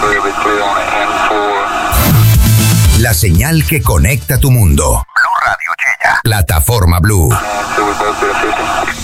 La señal que conecta tu mundo. Blue Radio Chilla. Plataforma Blue.